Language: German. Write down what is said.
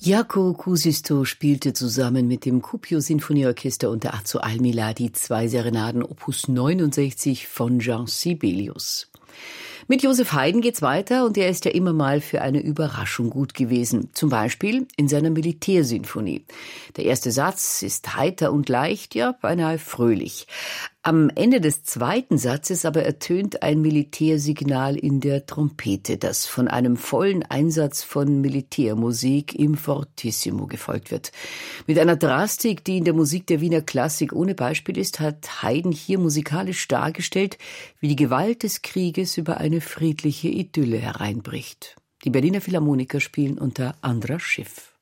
Jaakko Kuusisto spielte zusammen mit dem Kuopio-Sinfonieorchester unter Azo Almila die 2 Serenaden Opus 69 von Jean Sibelius. Mit Joseph Haydn geht's weiter und er ist ja immer mal für eine Überraschung gut gewesen. Zum Beispiel in seiner Militärsinfonie. Der erste Satz ist heiter und leicht, ja beinahe fröhlich. Am Ende des zweiten Satzes aber ertönt ein Militärsignal in der Trompete, das von einem vollen Einsatz von Militärmusik im Fortissimo gefolgt wird. Mit einer Drastik, die in der Musik der Wiener Klassik ohne Beispiel ist, hat Haydn hier musikalisch dargestellt, wie die Gewalt des Krieges über eine friedliche Idylle hereinbricht. Die Berliner Philharmoniker spielen unter Andras Schiff.